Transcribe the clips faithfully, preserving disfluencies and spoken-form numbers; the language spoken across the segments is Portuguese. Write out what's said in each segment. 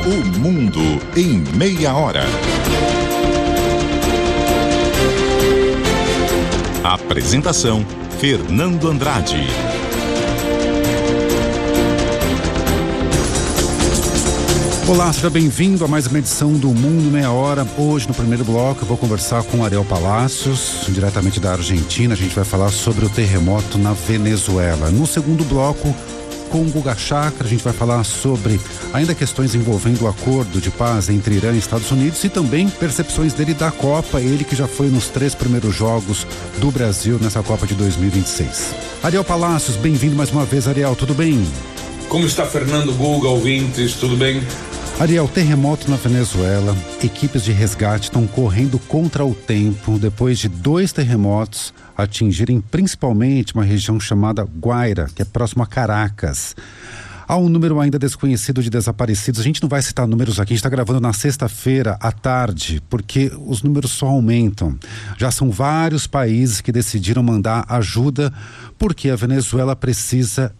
O mundo em meia hora. Apresentação: Fernando Andrade. Olá, seja bem-vindo a mais uma edição do Mundo Meia Hora. Hoje, no primeiro bloco, eu vou conversar com Ariel Palacios, diretamente da Argentina. A gente vai falar sobre o terremoto na Venezuela. No segundo bloco, com o Guga Chakra, a gente vai falar sobre ainda questões envolvendo o acordo de paz entre Irã e Estados Unidos e também percepções dele da Copa, ele que já foi nos três primeiros jogos do Brasil nessa Copa de dois mil e vinte e seis. Ariel Palacios, bem-vindo mais uma vez, Ariel, tudo bem? Como está, Fernando, Guga, ouvintes, tudo bem? Ariel, terremoto na Venezuela, equipes de resgate estão correndo contra o tempo depois de dois terremotos atingirem principalmente uma região chamada Guaira, que é próximo a Caracas. Há um número ainda desconhecido de desaparecidos. A gente não vai citar números aqui, a gente está gravando na sexta-feira à tarde, porque os números só aumentam. Já são vários países que decidiram mandar ajuda, porque a Venezuela precisa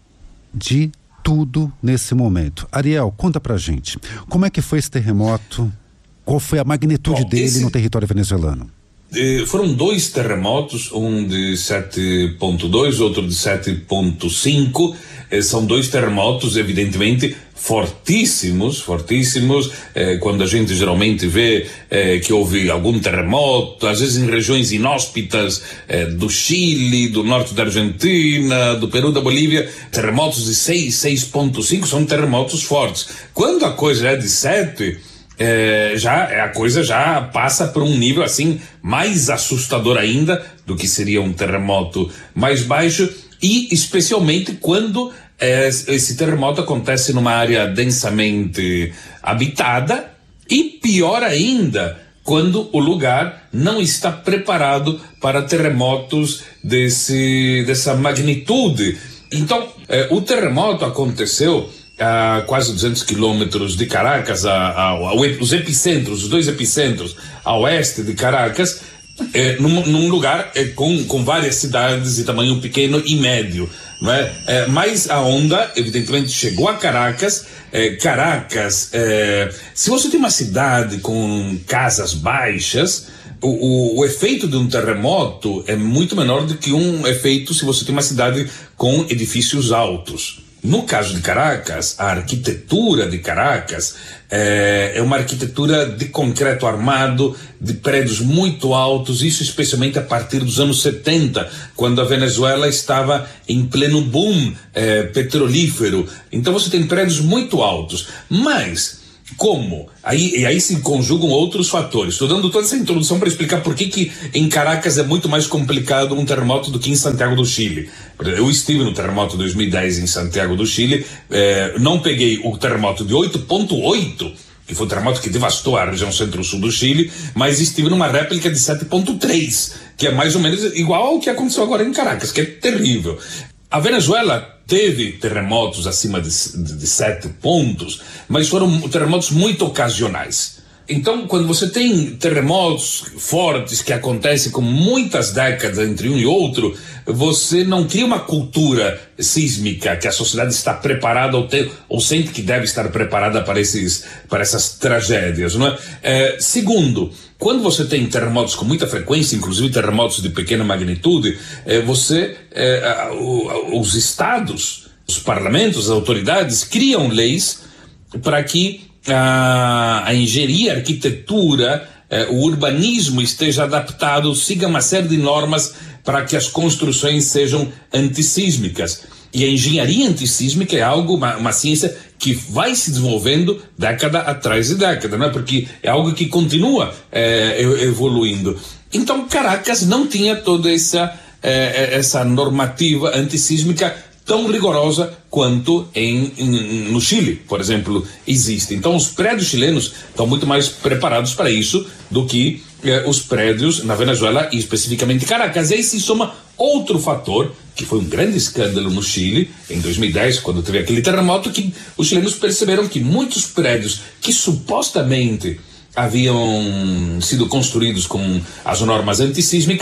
de tudo nesse momento. Ariel, conta pra gente, como é que foi esse terremoto? Qual foi a magnitude Bom, dele esse... no território venezuelano? Eh, foram dois terremotos, um de sete ponto dois, outro de sete ponto cinco. Eh, são dois terremotos, evidentemente, fortíssimos, fortíssimos. Eh, quando a gente geralmente vê eh, que houve algum terremoto, às vezes em regiões inóspitas eh, do Chile, do norte da Argentina, do Peru, da Bolívia, terremotos de seis, seis ponto cinco são terremotos fortes. Quando a coisa é de sete, É, já, a coisa já passa por um nível assim mais assustador ainda do que seria um terremoto mais baixo, e especialmente quando é, esse terremoto acontece numa área densamente habitada, e pior ainda quando o lugar não está preparado para terremotos desse, dessa magnitude. Então, é, o terremoto aconteceu a quase duzentos quilômetros de Caracas, a, a, a, os epicentros, os dois epicentros a oeste de Caracas, é, num, num lugar é, com, com várias cidades de tamanho pequeno e médio, não é? É, mas a onda, evidentemente, chegou a Caracas. É, Caracas, é, se você tem uma cidade com casas baixas, o, o, o efeito de um terremoto é muito menor do que um efeito se você tem uma cidade com edifícios altos. No caso de Caracas, a arquitetura de Caracas é, é uma arquitetura de concreto armado, de prédios muito altos, isso especialmente a partir dos anos setenta, quando a Venezuela estava em pleno boom é, petrolífero. Então você tem prédios muito altos, mas como? Aí, e aí se conjugam outros fatores. Estou dando toda essa introdução para explicar por que que em Caracas é muito mais complicado um terremoto do que em Santiago do Chile. Eu estive no terremoto de dois mil e dez em Santiago do Chile, eh, não peguei o terremoto de oito ponto oito, que foi o terremoto que devastou a região centro-sul do Chile, mas estive numa réplica de sete ponto três, que é mais ou menos igual ao que aconteceu agora em Caracas, que é terrível. A Venezuela teve terremotos acima de, de, de sete pontos, mas foram terremotos muito ocasionais. Então, quando você tem terremotos fortes que acontecem com muitas décadas entre um e outro, você não cria uma cultura sísmica que a sociedade está preparada ou, ter, ou sente que deve estar preparada para, esses, para essas tragédias, não é? É, segundo, quando você tem terremotos com muita frequência, inclusive terremotos de pequena magnitude, é, você, é, os estados, os parlamentos, as autoridades criam leis para que a, a engenharia, a arquitetura, eh, o urbanismo esteja adaptado, siga uma série de normas para que as construções sejam antissísmicas. E a engenharia antissísmica é algo, uma, uma ciência que vai se desenvolvendo década atrás de década, não é? Porque é algo que continua eh, evoluindo. Então Caracas não tinha toda essa, eh, essa normativa antissísmica tão rigorosa quanto em, em, no Chile, por exemplo, existe. Então os prédios chilenos estão muito mais preparados para isso do que eh, os prédios na Venezuela e especificamente Caracas. E aí se soma outro fator, que foi um grande escândalo no Chile, em dois mil e dez, quando teve aquele terremoto, que os chilenos perceberam que muitos prédios que supostamente haviam sido construídos com as normas antissísmicas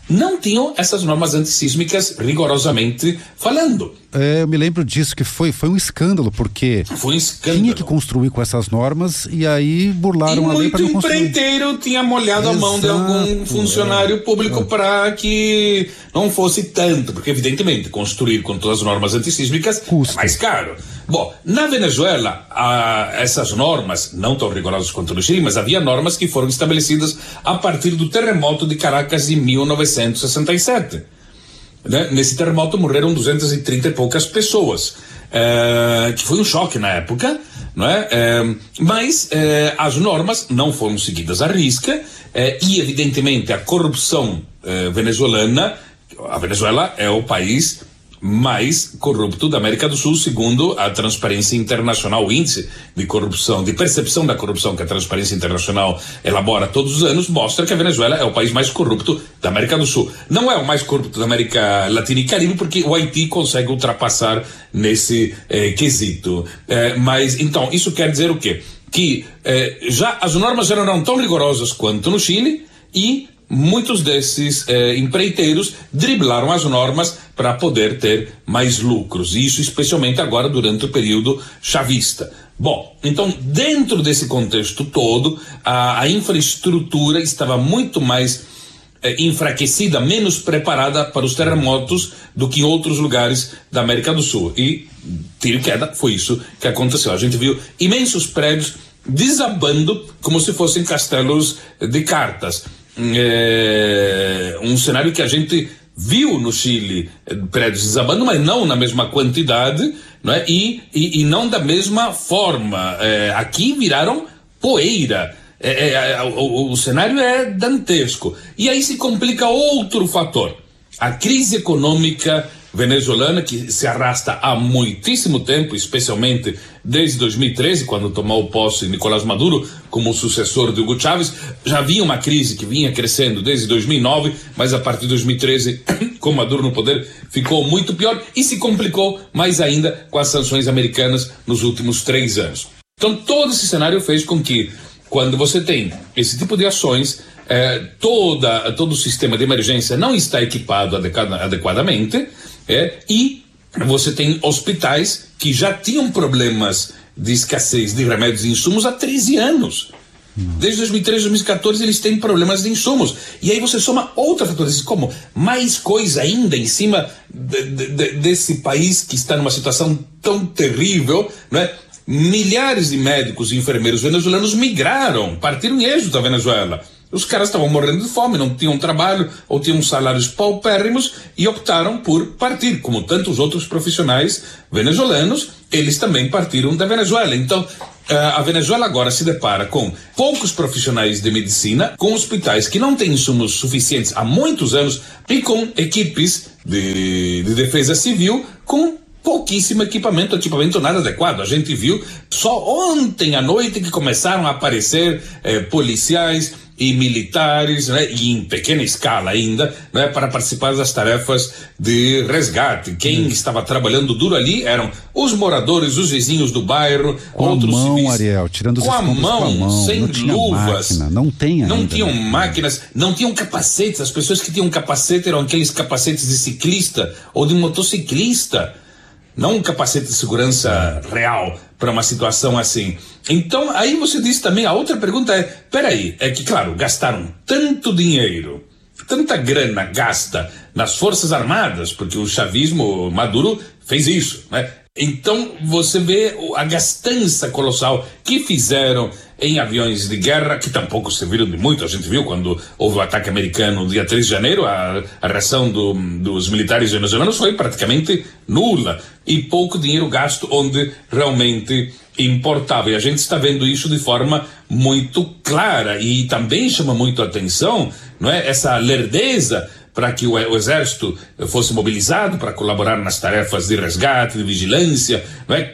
não tinham essas normas antissísmicas rigorosamente falando. É, eu me lembro disso, que foi, foi um escândalo, porque foi um escândalo. Tinha que construir com essas normas e aí burlaram e a lei para não construir. E muito empreiteiro tinha molhado Exato, a mão de algum funcionário é, público é. para que não fosse tanto, porque evidentemente construir com todas as normas antissísmicas Custa. é mais caro. Bom, na Venezuela, ah, essas normas, não tão rigorosas quanto no Chile, mas havia normas que foram estabelecidas a partir do terremoto de Caracas de mil novecentos e sessenta e sete. Né? Nesse terremoto morreram duzentas e trinta e poucas pessoas, é, que foi um choque na época, não é? É, mas é, as normas não foram seguidas à risca, é, e evidentemente a corrupção é, venezuelana, a Venezuela é o país mais corrupto da América do Sul, segundo a Transparência Internacional, o índice de corrupção, de percepção da corrupção que a Transparência Internacional elabora todos os anos, mostra que a Venezuela é o país mais corrupto da América do Sul. Não é o mais corrupto da América Latina e Caribe, porque o Haiti consegue ultrapassar nesse eh, quesito. Eh, mas, então, isso quer dizer o quê? Que eh, já as normas já não eram tão rigorosas quanto no Chile e muitos desses eh, empreiteiros driblaram as normas para poder ter mais lucros, e isso especialmente agora durante o período chavista. Bom, então dentro desse contexto todo, a, a infraestrutura estava muito mais eh, enfraquecida, menos preparada para os terremotos do que em outros lugares da América do Sul, e tiro e queda, foi isso que aconteceu. A gente viu imensos prédios desabando como se fossem castelos de cartas. É um cenário que a gente viu no Chile, prédios desabando, mas não na mesma quantidade, não é? e, e, e não da mesma forma. É, aqui viraram poeira. É, é, o, o cenário é dantesco. E aí se complica outro fator: a crise econômica venezuelana, que se arrasta há muitíssimo tempo, especialmente desde dois mil e treze, quando tomou posse Nicolás Maduro como sucessor de Hugo Chávez. Já havia uma crise que vinha crescendo desde dois mil e nove, mas a partir de dois mil e treze, com Maduro no poder, ficou muito pior e se complicou mais ainda com as sanções americanas nos últimos três anos. Então todo esse cenário fez com que, quando você tem esse tipo de ações, eh, toda, todo o sistema de emergência não está equipado adequada, adequadamente, É, e você tem hospitais que já tinham problemas de escassez de remédios e insumos há treze anos. Desde dois mil e treze, dois mil e quatorze eles têm problemas de insumos. E aí você soma outros fatores, como mais coisa ainda em cima de, de, de, desse país que está numa situação tão terrível, né? Milhares de médicos e enfermeiros venezuelanos migraram, partiram em êxodo da Venezuela. Os caras estavam morrendo de fome, não tinham trabalho ou tinham salários paupérrimos e optaram por partir, como tantos outros profissionais venezuelanos, eles também partiram da Venezuela. Então, a Venezuela agora se depara com poucos profissionais de medicina, com hospitais que não têm insumos suficientes há muitos anos e com equipes de, de defesa civil com pouquíssimo equipamento, equipamento nada adequado. A gente viu só ontem à noite que começaram a aparecer eh, policiais e militares, né, e em pequena escala ainda, né, para participar das tarefas de resgate. Quem hum. estava trabalhando duro ali eram os moradores, os vizinhos do bairro, com outros a mão, civis. Ariel, tirando os com a mão, com a mão, sem não tinha luvas, máquina, não tem ainda, não tinham né? máquinas, não tinham capacetes. As pessoas que tinham capacete eram aqueles capacetes de ciclista ou de motociclista, não um capacete de segurança real para uma situação assim. Então, aí você diz também, a outra pergunta é, peraí, é que, claro, gastaram tanto dinheiro, tanta grana gasta nas Forças Armadas, porque o chavismo, Maduro, fez isso, né? Então, você vê a gastança colossal que fizeram em aviões de guerra, que tampouco serviram de muito. A gente viu quando houve o ataque americano no dia três de janeiro, a, a reação do, dos militares venezuelanos foi praticamente nula. E pouco dinheiro gasto onde realmente importava. E a gente está vendo isso de forma muito clara. E também chama muito a atenção, não é, essa lerdeza para que o, o exército fosse mobilizado para colaborar nas tarefas de resgate, de vigilância, não é?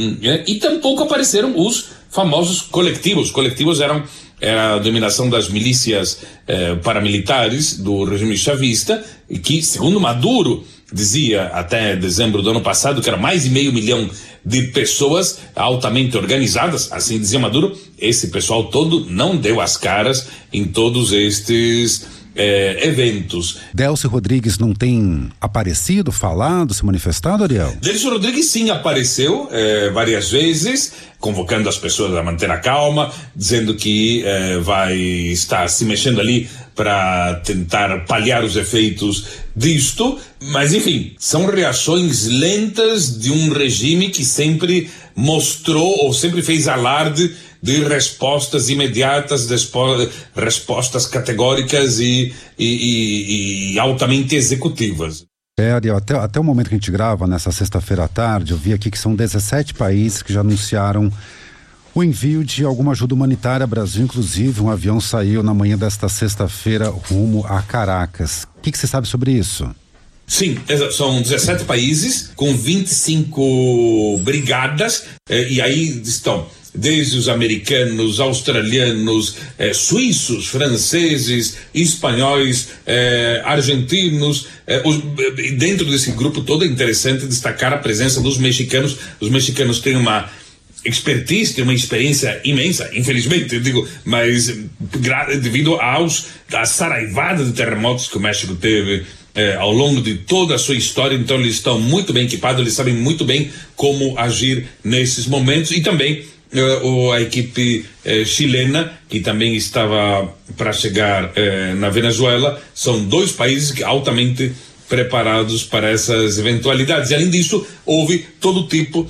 E tampouco apareceram os famosos coletivos. Os coletivos eram era a dominação das milícias eh, paramilitares do regime chavista, e que, segundo Maduro, dizia até dezembro do ano passado que era mais de meio milhão de pessoas altamente organizadas, assim dizia Maduro. Esse pessoal todo não deu as caras em todos estes eh, eventos. Delcy Rodrigues não tem aparecido, falado, se manifestado, Ariel? Delcy Rodrigues sim apareceu eh, várias vezes, convocando as pessoas a manter a calma, dizendo que eh, vai estar se mexendo ali para tentar paliar os efeitos disto, mas enfim, são reações lentas de um regime que sempre mostrou ou sempre fez alarde de respostas imediatas, despo, respostas categóricas e, e, e, e altamente executivas. É, Ariel, até, até o momento que a gente grava, nessa sexta-feira à tarde, eu vi aqui que são dezessete países que já anunciaram o envio de alguma ajuda humanitária ao Brasil. Inclusive, um avião saiu na manhã desta sexta-feira rumo a Caracas. O que, que você sabe sobre isso? Sim, são dezessete países com vinte e cinco brigadas, eh, e aí estão desde os americanos, australianos, eh, suíços, franceses, espanhóis, eh, argentinos. Eh, os, dentro desse grupo todo é interessante destacar a presença dos mexicanos. Os mexicanos têm uma expertise, tem uma experiência imensa, infelizmente, eu digo, mas devido aos à saraivada de terremotos que o México teve eh, ao longo de toda a sua história, então eles estão muito bem equipados, eles sabem muito bem como agir nesses momentos. E também eh, o, a equipe eh, chilena, que também estava para chegar eh, na Venezuela. São dois países que altamente preparados para essas eventualidades. E além disso, houve todo tipo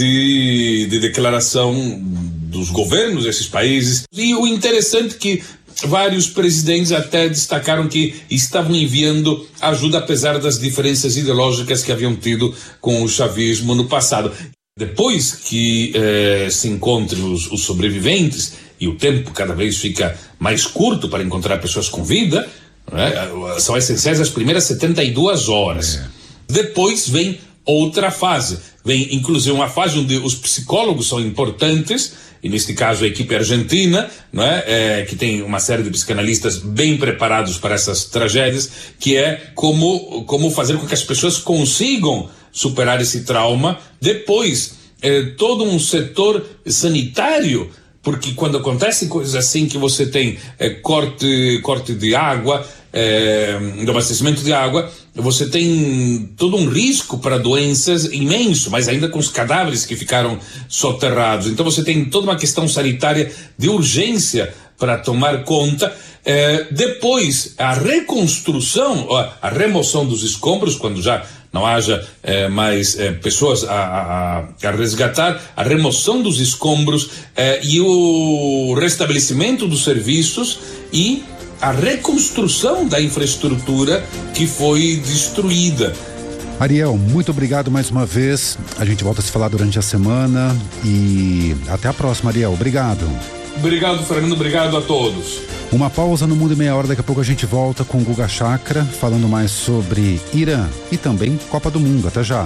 de, de declaração dos governos desses países. E o interessante é que vários presidentes até destacaram que estavam enviando ajuda apesar das diferenças ideológicas que haviam tido com o chavismo no passado. Depois que eh, se encontrem os, os sobreviventes e o tempo cada vez fica mais curto para encontrar pessoas com vida, né, são essenciais as primeiras setenta e duas horas. É. Depois vem outra fase, vem inclusive uma fase onde os psicólogos são importantes, e neste caso a equipe argentina, não é? É, que tem uma série de psicanalistas bem preparados para essas tragédias, que é como, como fazer com que as pessoas consigam superar esse trauma. Depois, é, todo um setor sanitário, porque quando acontecem coisas assim, que você tem é, corte, corte de água, é, de abastecimento de água, você tem todo um risco para doenças imenso, mas ainda com os cadáveres que ficaram soterrados. Então você tem toda uma questão sanitária de urgência para tomar conta. É, depois, a reconstrução, a remoção dos escombros, quando já não haja é, mais é, pessoas a, a, a resgatar, a remoção dos escombros é, e o restabelecimento dos serviços e a reconstrução da infraestrutura que foi destruída. Ariel, muito obrigado mais uma vez. A gente volta a se falar durante a semana e até a próxima, Ariel. Obrigado. Obrigado, Fernando. Obrigado a todos. Uma pausa no Mundo em Meia Hora. Daqui a pouco a gente volta com o Guga Chakra, falando mais sobre Irã e também Copa do Mundo. Até já.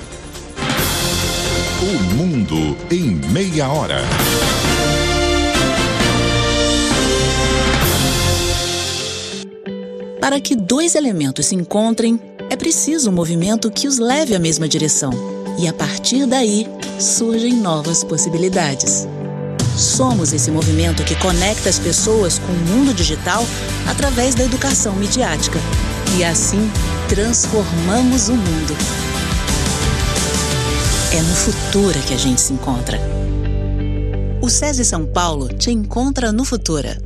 O Mundo em Meia Hora. Para que dois elementos se encontrem, é preciso um movimento que os leve à mesma direção. E a partir daí, surgem novas possibilidades. Somos esse movimento que conecta as pessoas com o mundo digital através da educação midiática. E assim, transformamos o mundo. É no Futura que a gente se encontra. O SESI São Paulo te encontra no Futura.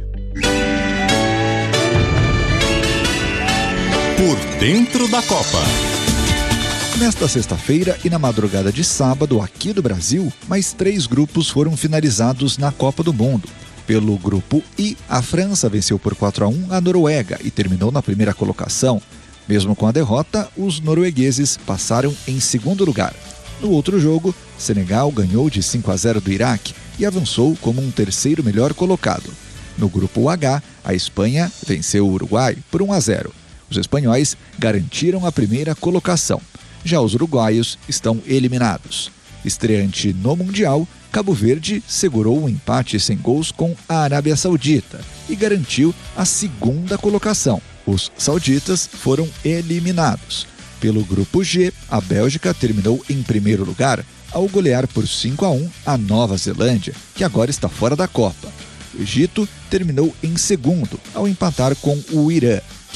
Por dentro da Copa. Nesta sexta-feira e na madrugada de sábado, aqui do Brasil, mais três grupos foram finalizados na Copa do Mundo. Pelo grupo I, a França venceu por quatro a um a Noruega e terminou na primeira colocação. Mesmo com a derrota, os noruegueses passaram em segundo lugar. No outro jogo, Senegal ganhou de cinco a zero do Iraque e avançou como um terceiro melhor colocado. No grupo H, a Espanha venceu o Uruguai por um a zero. Os espanhóis garantiram a primeira colocação. Já os uruguaios estão eliminados. Estreante no Mundial, Cabo Verde segurou um empate sem gols com a Arábia Saudita e garantiu a segunda colocação. Os sauditas foram eliminados. Pelo grupo G, a Bélgica terminou em primeiro lugar ao golear por cinco a um a Nova Zelândia, que agora está fora da Copa. O Egito terminou em segundo ao empatar com o Irã.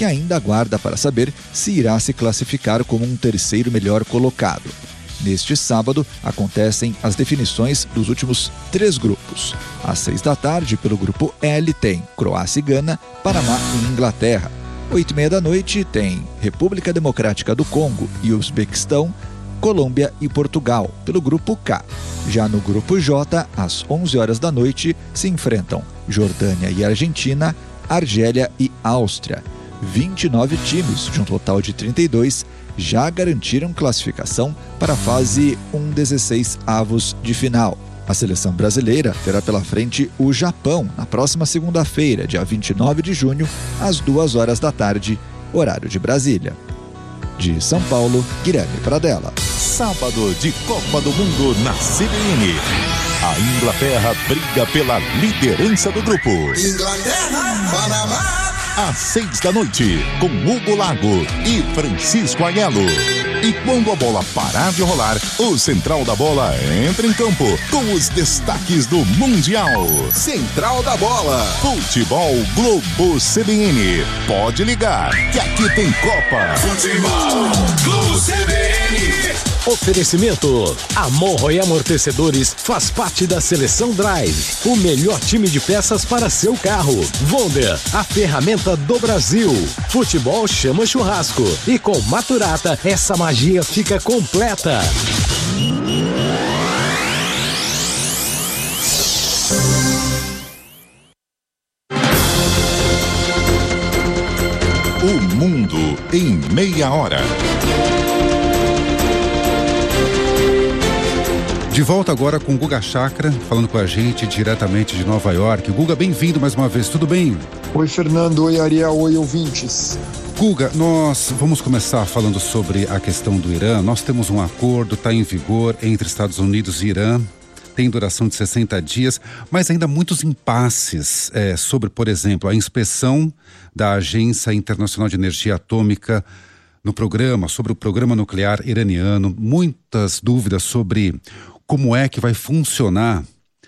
que ainda aguarda para saber se irá se classificar como um terceiro melhor colocado. Neste sábado, acontecem as definições dos últimos três grupos. Às seis da tarde, pelo grupo L, tem Croácia e Gana, Panamá e Inglaterra. Oito e meia da noite, tem República Democrática do Congo e Uzbequistão, Colômbia e Portugal, pelo grupo K. Já no grupo J, às onze horas da noite, se enfrentam Jordânia e Argentina, Argélia e Áustria. vinte e nove times, de um total de trinta e dois, já garantiram classificação para a fase um dezesseis avos de final. A seleção brasileira terá pela frente o Japão na próxima segunda-feira, dia vinte e nove de junho, às duas horas da tarde, horário de Brasília. De São Paulo, Guilherme Pradella. Sábado de Copa do Mundo na C B N. A Inglaterra briga pela liderança do grupo. Inglaterra, Panamá. Às seis da noite, com Hugo Lago e Francisco Aiello. E quando a bola parar de rolar, o Central da Bola entra em campo com os destaques do Mundial. Central da Bola. Futebol Globo C B N. Pode ligar, que aqui tem Copa. Futebol Globo C B N. Oferecimento: Amorro e Amortecedores faz parte da Seleção Drive, o melhor time de peças para seu carro. Wonder, a ferramenta do Brasil. Futebol chama churrasco. E com Maturata, essa magia fica completa. O mundo em meia hora. De volta agora com o Guga Chakra, falando com a gente diretamente de Nova York. Guga, bem-vindo mais uma vez, tudo bem? Oi, Fernando. Oi, Ariel. Oi, ouvintes. Guga, nós vamos começar falando sobre a questão do Irã. Nós temos um acordo, está em vigor entre Estados Unidos e Irã, tem duração de sessenta dias, mas ainda muitos impasses é, sobre, por exemplo, a inspeção da Agência Internacional de Energia Atômica no programa, sobre o programa nuclear iraniano, muitas dúvidas sobre como é que vai funcionar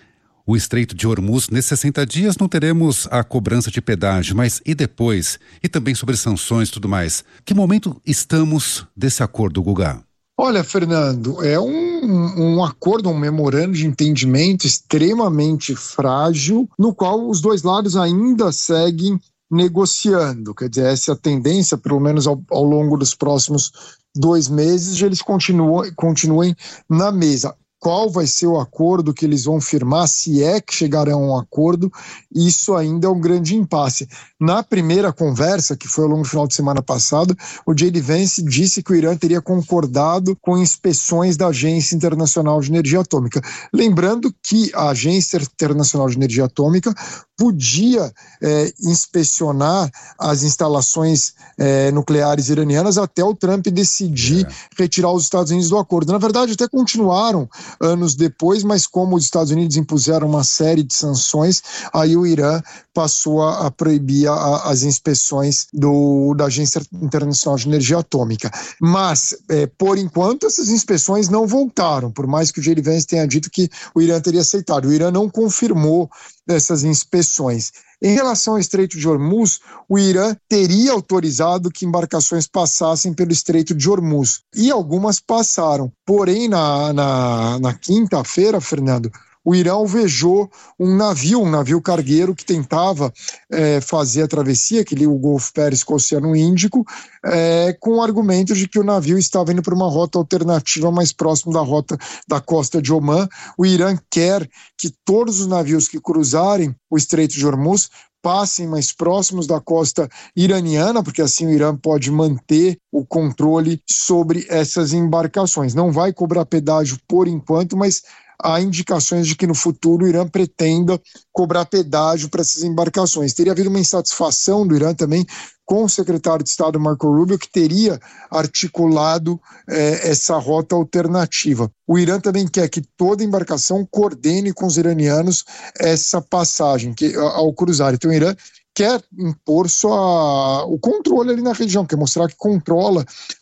o Estreito de Hormuz. Nesses sessenta dias não teremos a cobrança de pedágio, mas e depois? E também sobre sanções e tudo mais. Que momento estamos desse acordo, Guga? Olha, Fernando, é um, um acordo, um memorando de entendimento extremamente frágil, no qual os dois lados ainda seguem negociando. Quer dizer, essa é a tendência, pelo menos ao, ao longo dos próximos dois meses, de eles continuam, continuem na mesa. Qual vai ser o acordo que eles vão firmar, se é que chegarão a um acordo, isso ainda é um grande impasse. Na primeira conversa, que foi ao longo do final de semana passado, o J D. Vance disse que o Irã teria concordado com inspeções da Agência Internacional de Energia Atômica. Lembrando que a Agência Internacional de Energia Atômica podia é, inspecionar as instalações é, nucleares iranianas até o Trump decidir é. retirar os Estados Unidos do acordo. Na verdade, até continuaram anos depois, mas como os Estados Unidos impuseram uma série de sanções, aí o Irã passou a, a proibir a, as inspeções do, da Agência Internacional de Energia Atômica. Mas, é, por enquanto, essas inspeções não voltaram, por mais que o J D. Vance tenha dito que o Irã teria aceitado. O Irã não confirmou essas inspeções. Em relação ao Estreito de Hormuz, o Irã teria autorizado que embarcações passassem pelo Estreito de Hormuz, e algumas passaram. Porém, na, na, na quinta-feira, Fernando, o Irã alvejou um navio, um navio cargueiro que tentava é, fazer a travessia, que liga o Golfo Pérsico ao Oceano Índico, é, com o argumento de que o navio estava indo para uma rota alternativa mais próximo da rota da costa de Omã. O Irã quer que todos os navios que cruzarem o Estreito de Hormuz passem mais próximos da costa iraniana, porque assim o Irã pode manter o controle sobre essas embarcações. Não vai cobrar pedágio por enquanto, mas há indicações de que no futuro o Irã pretenda cobrar pedágio para essas embarcações. Teria havido uma insatisfação do Irã também com o secretário de Estado Marco Rubio, que teria articulado eh, essa rota alternativa. O Irã também quer que toda embarcação coordene com os iranianos essa passagem que, ao cruzar. Então o Irã quer impor sua, o controle ali na região, quer mostrar que controla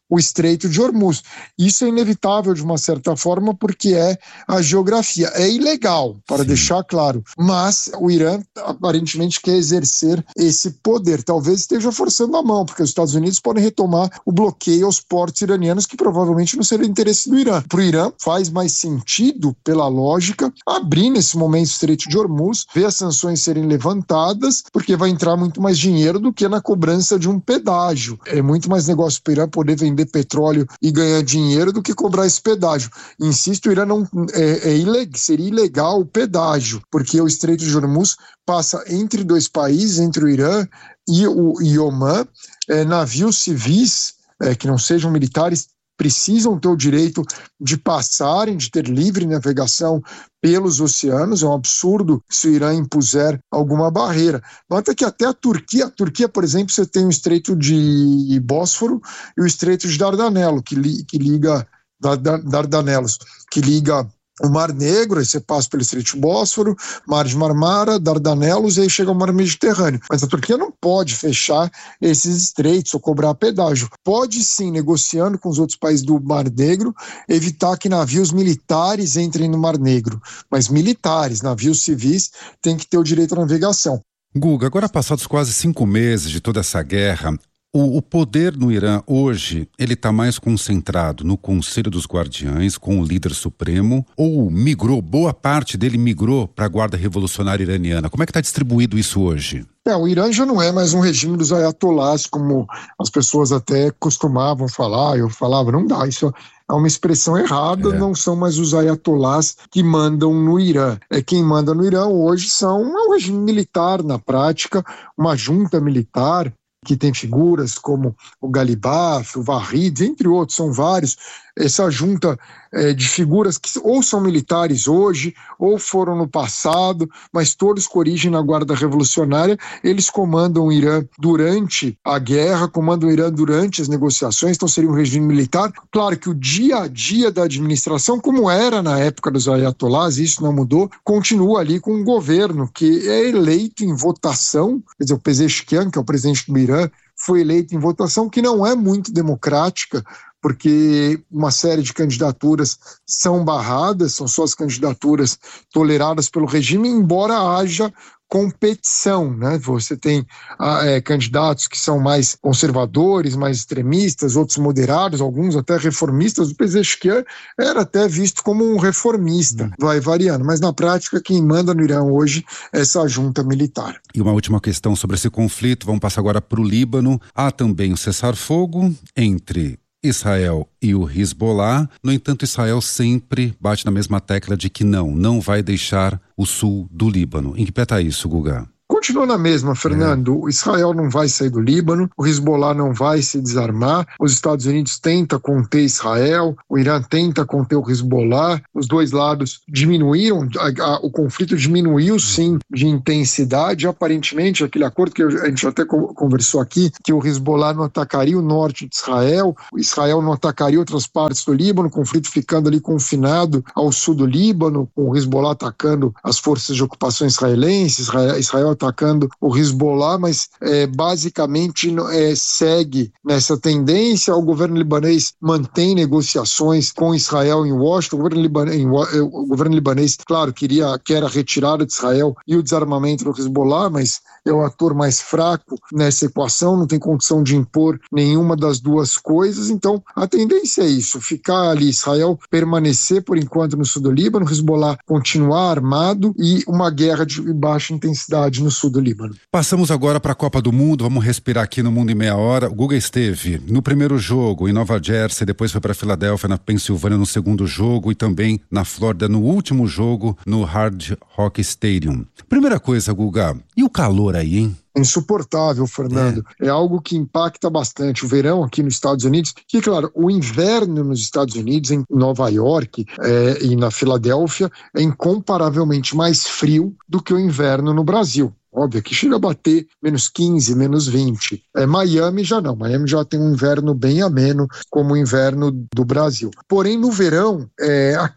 o Estreito de Hormuz. Isso é inevitável de uma certa forma porque é a geografia. É ilegal, para Sim. deixar claro, mas o Irã aparentemente quer exercer esse poder. Talvez esteja forçando a mão, porque os Estados Unidos podem retomar o bloqueio aos portos iranianos, que provavelmente não seria interesse do Irã. Para o Irã faz mais sentido, pela lógica, abrir nesse momento o Estreito de Hormuz, ver as sanções serem levantadas, porque vai entrar muito mais dinheiro do que na cobrança de um pedágio. É muito mais negócio para o Irã poder vender petróleo e ganhar dinheiro do que cobrar esse pedágio. Insisto, o Irã não, é, é ileg, seria ilegal o pedágio, porque o Estreito de Hormuz passa entre dois países, entre o Irã e o e Omã. É, navios civis, é, que não sejam militares, precisam ter o direito de passarem, de ter livre navegação pelos oceanos. É um absurdo se o Irã impuser alguma barreira. Nota que até a Turquia, a Turquia, por exemplo, você tem o Estreito de Bósforo e o Estreito de Dardanelo, que, li, que liga Dardanelos, que liga o Mar Negro, aí você passa pelo Estreito de Bósforo, Mar de Marmara, Dardanelos, e aí chega ao Mar Mediterrâneo. Mas a Turquia não pode fechar esses estreitos ou cobrar pedágio. Pode sim, negociando com os outros países do Mar Negro, evitar que navios militares entrem no Mar Negro. Mas militares, navios civis, têm que ter o direito à navegação. Guga, agora passados quase cinco meses de toda essa guerra, O, o poder no Irã hoje, ele está mais concentrado no Conselho dos Guardiães, com o líder supremo, ou migrou, boa parte dele migrou para a Guarda Revolucionária Iraniana? Como é que está distribuído isso hoje? É, o Irã já não é mais um regime dos ayatolás, como as pessoas até costumavam falar, eu falava, não dá, isso é uma expressão errada, é. Não são mais os ayatolás que mandam no Irã. É, quem manda no Irã hoje são é um regime militar, na prática, uma junta militar, que tem figuras como o Galibaf, o Vahid, entre outros, são vários. Essa junta é, de figuras que ou são militares hoje, ou foram no passado, mas todos com origem na Guarda Revolucionária. Eles comandam o Irã durante a guerra, comandam o Irã durante as negociações, então seria um regime militar. Claro que o dia a dia da administração, como era na época dos ayatolás, isso não mudou, continua ali com um governo que é eleito em votação, quer dizer, o Pezeshkian, que é o presidente do Irã, foi eleito em votação que não é muito democrática, porque uma série de candidaturas são barradas, são só as candidaturas toleradas pelo regime, embora haja competição, né? Você tem é, candidatos que são mais conservadores, mais extremistas, outros moderados, alguns até reformistas. O Pezeshkian era até visto como um reformista, vai variando, mas na prática quem manda no Irã hoje é essa junta militar. E uma última questão sobre esse conflito, vamos passar agora para o Líbano. Há também o cessar-fogo entre Israel e o Hezbollah. No entanto, Israel sempre bate na mesma tecla de que não, não vai deixar o sul do Líbano. Em que pé está isso, Guga? Continua na mesma, Fernando. É. O Israel não vai sair do Líbano, o Hezbollah não vai se desarmar, os Estados Unidos tentam conter Israel, o Irã tenta conter o Hezbollah, os dois lados diminuíram, a, a, o conflito diminuiu sim de intensidade, aparentemente aquele acordo que a gente até conversou aqui, que o Hezbollah não atacaria o norte de Israel, o Israel não atacaria outras partes do Líbano, o conflito ficando ali confinado ao sul do Líbano, com o Hezbollah atacando as forças de ocupação israelenses, Israel, Israel atacando o Hezbollah, mas é, basicamente é, segue nessa tendência. O governo libanês mantém negociações com Israel em Washington. O governo libanês, em, o governo libanês claro, queria, quer a retirada de Israel e o desarmamento do Hezbollah, mas é o ator mais fraco nessa equação, não tem condição de impor nenhuma das duas coisas. Então, a tendência é isso, ficar ali, Israel permanecer por enquanto no sul do Líbano, Hezbollah continuar armado e uma guerra de baixa intensidade no sul do Líbano. Passamos agora para a Copa do Mundo, vamos respirar aqui no Mundo em Meia Hora. O Guga esteve no primeiro jogo em Nova Jersey, depois foi para Filadélfia, na Pensilvânia no segundo jogo e também na Flórida no último jogo no Hard Rock Stadium. Primeira coisa, Guga, e o calor aí, hein? Insuportável, Fernando. É. é algo que impacta bastante. O verão aqui nos Estados Unidos, que, claro, o inverno nos Estados Unidos, em Nova York é, e na Filadélfia, é incomparavelmente mais frio do que o inverno no Brasil. Óbvio que chega a bater menos quinze, menos vinte. É, Miami já não. Miami já tem um inverno bem ameno, como o inverno do Brasil. Porém, no verão, é, aqui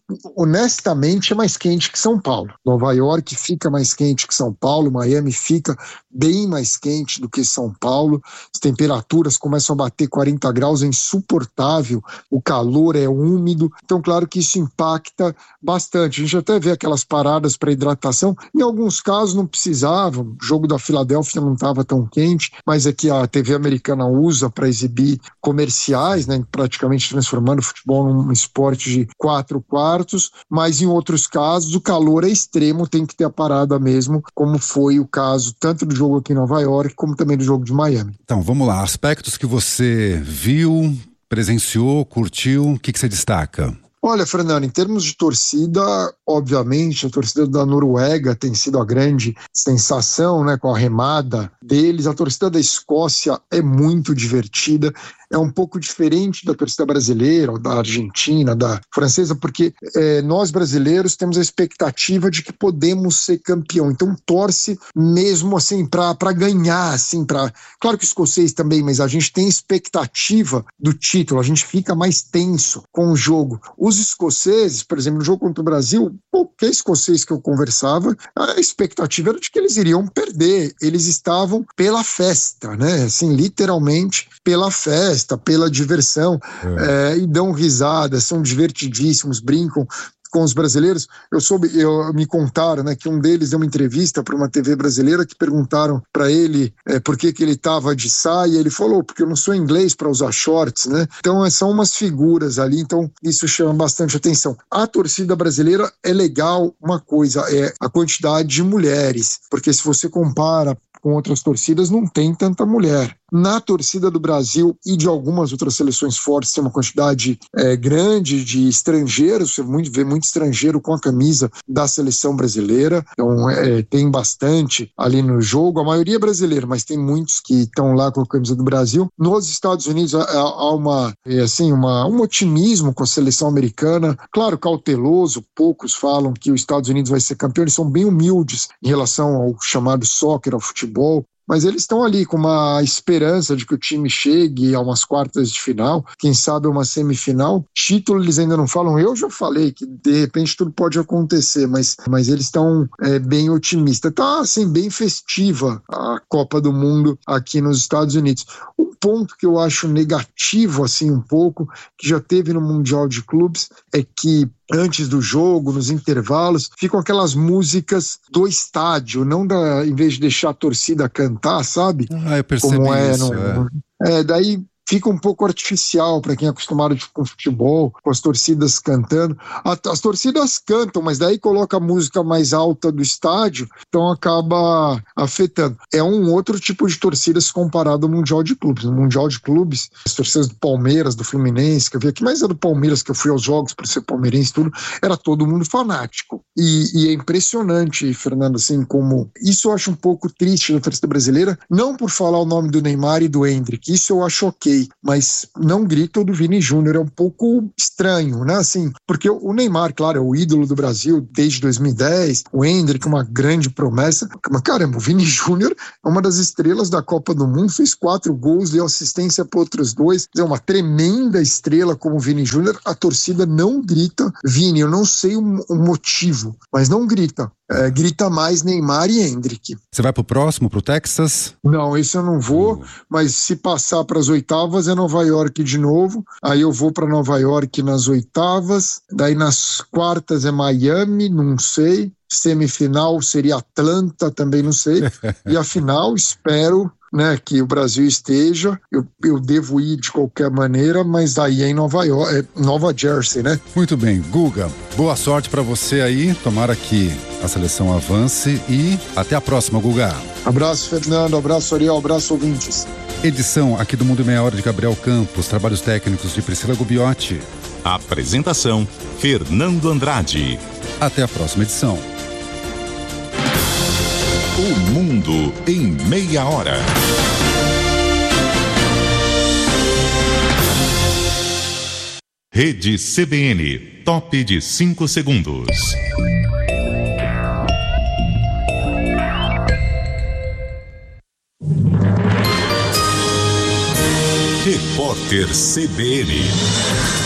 honestamente, é mais quente que São Paulo. Nova York fica mais quente que São Paulo, Miami fica bem mais quente do que São Paulo. As temperaturas começam a bater quarenta graus, é insuportável, o calor é úmido. Então, claro que isso impacta bastante. A gente até vê aquelas paradas para hidratação. Em alguns casos não precisava, o jogo da Filadélfia não estava tão quente, mas é que a T V americana usa para exibir comerciais, né, praticamente transformando o futebol num esporte de quatro quartos, mas em outros casos o calor é extremo, tem que ter a parada mesmo, como foi o caso tanto do jogo aqui em Nova York, como também do jogo de Miami. Então, vamos lá, aspectos que você viu, presenciou, curtiu, o que, que você destaca? Olha, Fernando, em termos de torcida, obviamente, a torcida da Noruega tem sido a grande sensação, né, com a remada deles. A torcida da Escócia é muito divertida. É um pouco diferente da torcida brasileira, ou da Argentina, da francesa, porque é, nós brasileiros temos a expectativa de que podemos ser campeão. Então torce mesmo assim para ganhar, assim, para. Claro que o escocês também, mas a gente tem expectativa do título, a gente fica mais tenso com o jogo. Os escoceses, por exemplo, no jogo contra o Brasil, qualquer escocês que eu conversava, a expectativa era de que eles iriam perder. Eles estavam pela festa, né? Assim, literalmente pela festa. Pela diversão, é. É, e dão risada, são divertidíssimos, brincam com os brasileiros. Eu soube, eu, me contaram, né, que um deles deu uma entrevista para uma T V brasileira que perguntaram para ele é, por que que ele estava de saia. Ele falou, porque eu não sou inglês para usar shorts, né? Então é, são umas figuras ali, então isso chama bastante atenção. A torcida brasileira é legal, uma coisa é a quantidade de mulheres, porque se você compara com outras torcidas, não tem tanta mulher. Na torcida do Brasil e de algumas outras seleções fortes, tem uma quantidade é, grande de estrangeiros, você muito, vê muito estrangeiro com a camisa da seleção brasileira, então é, tem bastante ali no jogo, a maioria é brasileira, mas tem muitos que estão lá com a camisa do Brasil. Nos Estados Unidos há, há uma, é, assim, uma, um otimismo com a seleção americana, claro, cauteloso, poucos falam que os Estados Unidos vai ser campeão, eles são bem humildes em relação ao chamado soccer, ao futebol, mas eles estão ali com uma esperança de que o time chegue a umas quartas de final, quem sabe uma semifinal. Título eles ainda não falam, eu já falei que de repente tudo pode acontecer, mas, mas eles estão é, bem otimistas. Está assim, bem festiva a Copa do Mundo aqui nos Estados Unidos. Um ponto que eu acho negativo assim um pouco, que já teve no Mundial de Clubes, é que antes do jogo, nos intervalos, ficam aquelas músicas do estádio, não da, em vez de deixar a torcida cantar, sabe? Ah, eu percebi Como é, isso. no, é. é, daí fica um pouco artificial para quem é acostumado com futebol, com as torcidas cantando. As torcidas cantam, mas daí coloca a música mais alta do estádio, então acaba afetando. É um outro tipo de torcida se comparado ao Mundial de Clubes. No Mundial de Clubes, as torcidas do Palmeiras, do Fluminense, que eu vi aqui, mas é do Palmeiras que eu fui aos jogos por ser palmeirense, tudo, era todo mundo fanático. E, e é impressionante, Fernando, assim, como isso eu acho um pouco triste da torcida brasileira, não por falar o nome do Neymar e do Endrick, isso eu acho ok, mas não grita o do Vini Júnior, é um pouco estranho, né, assim, porque o Neymar, claro, é o ídolo do Brasil desde dois mil e dez, o Endrick, uma grande promessa, mas caramba, o Vini Júnior é uma das estrelas da Copa do Mundo, fez quatro gols, deu assistência para outros dois, é uma tremenda estrela como o Vini Júnior, a torcida não grita Vini, eu não sei o, o motivo, mas não grita. É, grita mais Neymar e Endrick. Você vai pro próximo, pro Texas? Não, esse eu não vou, uh. mas se passar para as oitavas é Nova York de novo, aí eu vou para Nova York nas oitavas, daí nas quartas é Miami, não sei, semifinal seria Atlanta, também não sei, e a final espero, né, que o Brasil esteja, eu, eu devo ir de qualquer maneira, mas aí é em Nova York, é Nova Jersey, né? Muito bem, Guga, boa sorte para você aí, tomara que a seleção avance e até a próxima, Guga. Abraço, Fernando, abraço, Ariel, abraço, ouvintes. Edição aqui do Mundo em Meia Hora de Gabriel Campos, trabalhos técnicos de Priscila Gubiotti. Apresentação, Fernando Andrade. Até a próxima edição. O Mundo em Meia Hora. Rede C B N, top de cinco segundos. Repórter C B N.